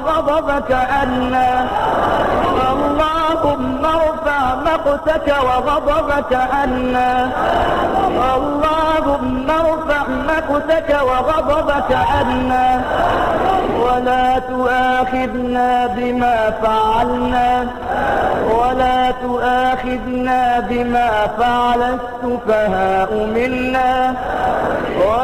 وغضبك عنا. اللهم ارفع مقتك وغضبك عنا. اللهم ارفع مقتك وغضبك عنا، ولا تؤاخذنا بما فعلنا، ولا تؤاخذنا بما فعل السفهاء منا.